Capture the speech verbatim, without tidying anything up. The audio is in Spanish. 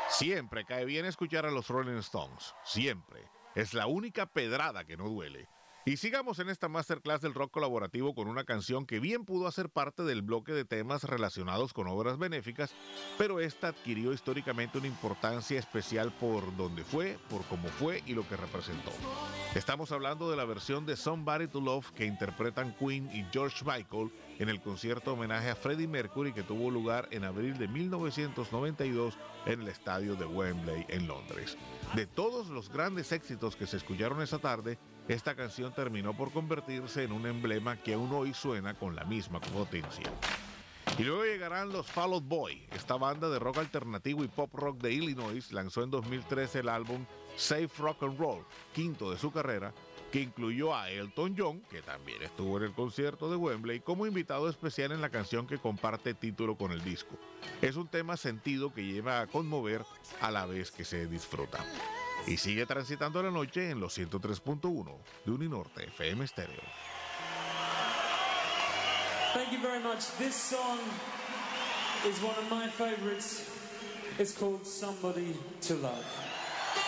Siempre cae bien escuchar a los Rolling Stones, siempre. Es la única pedrada que no duele. Y sigamos en esta masterclass del rock colaborativo con una canción que bien pudo hacer parte del bloque de temas relacionados con obras benéficas, pero esta adquirió históricamente una importancia especial por dónde fue, por cómo fue y lo que representó. Estamos hablando de la versión de Somebody to Love que interpretan Queen y George Michael en el concierto homenaje a Freddie Mercury que tuvo lugar en abril de mil novecientos noventa y dos en el estadio de Wembley en Londres. De todos los grandes éxitos que se escucharon esa tarde, esta canción terminó por convertirse en un emblema que aún hoy suena con la misma potencia. Y luego llegarán los Fall Out Boy. Esta banda de rock alternativo y pop rock de Illinois lanzó en dos mil trece el álbum Safe Rock and Roll, quinto de su carrera, que incluyó a Elton John, que también estuvo en el concierto de Wembley, como invitado especial en la canción que comparte título con el disco. Es un tema sentido que lleva a conmover a la vez que se disfruta. Y sigue transitando la noche en los ciento tres punto uno de Uninorte F M Stereo. Thank you very much. This song is one of my favorites. It's called Somebody to Love.